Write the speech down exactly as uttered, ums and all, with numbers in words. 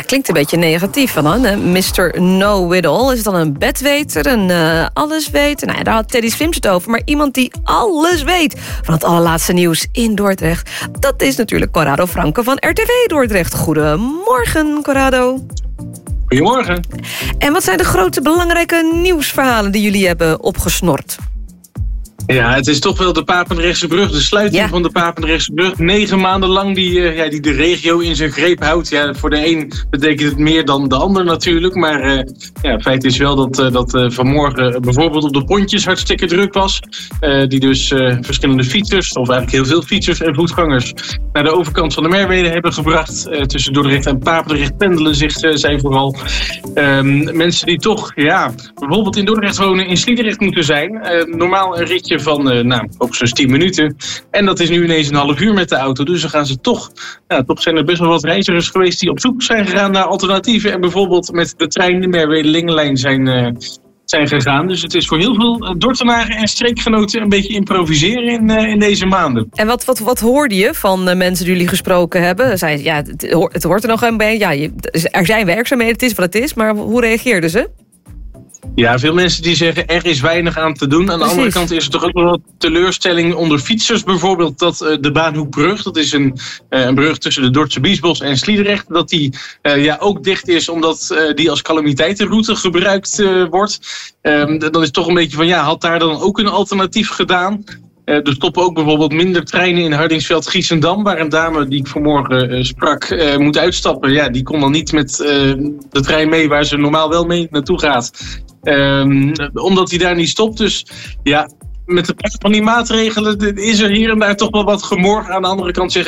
klinkt een beetje negatief van dan. mister Know-it-all. Is het dan een bedweter, een uh, allesweter? Nou ja, daar had Teddy Swims het over. Maar iemand die alles weet van het allerlaatste nieuws in Dordrecht. Dat is natuurlijk Corrado Franke van R T V Dordrecht. Goedemorgen, Corrado. Goedemorgen. En wat zijn de grote belangrijke nieuwsverhalen die jullie hebben opgesnort? Ja, het is toch wel de Papendrechtse brug, de sluiting ja. van de Papendrechtse brug. Negen maanden lang die, uh, ja, die de regio in zijn greep houdt. Ja, voor de een betekent het meer dan de ander natuurlijk. Maar uh, ja, het feit is wel dat, uh, dat uh, vanmorgen bijvoorbeeld op de pontjes hartstikke druk was. Uh, die dus uh, verschillende fietsers, of eigenlijk heel veel fietsers en voetgangers, naar de overkant van de Merwede hebben gebracht. Uh, tussen Dordrecht en Papendrecht pendelen zich, uh, zijn vooral um, mensen die toch, ja, bijvoorbeeld in Dordrecht wonen, in Sliedrecht moeten zijn. Uh, normaal een ritje van uh, nou, ook zo'n tien minuten. En dat is nu ineens een half uur met de auto. Dus dan gaan ze toch, ja, toch zijn er best wel wat reizigers geweest die op zoek zijn gegaan naar alternatieven. En bijvoorbeeld met de trein, de Merwede-Lingenlijn zijn, uh, zijn gegaan. Dus het is voor heel veel uh, Dordtenaren en streekgenoten een beetje improviseren in, uh, in deze maanden. En wat, wat, wat hoorde je van uh, mensen die jullie gesproken hebben? Zij, ja, het, het hoort er nog een beetje. Ja, je, er zijn werkzaamheden, het is wat het is. Maar hoe reageerden ze? Ja, veel mensen die zeggen er is weinig aan te doen. Aan de Precies. andere kant is er toch ook wel wat teleurstelling onder fietsers. Bijvoorbeeld dat uh, de Baanhoekbrug, dat is een, uh, een brug tussen de Dordtse Biesbos en Sliedrecht, dat die uh, ja, ook dicht is omdat uh, die als calamiteitenroute gebruikt uh, wordt. Um, dan is het toch een beetje van ja, had daar dan ook een alternatief gedaan? Uh, er stoppen ook bijvoorbeeld minder treinen in Hardingsveld-Giessendam, waar een dame die ik vanmorgen uh, sprak uh, moet uitstappen. Ja, die kon dan niet met uh, de trein mee waar ze normaal wel mee naartoe gaat. Um, omdat hij daar niet stopt. Dus ja, met de van die maatregelen is er hier en daar toch wel wat gemor. Aan de andere kant zeggen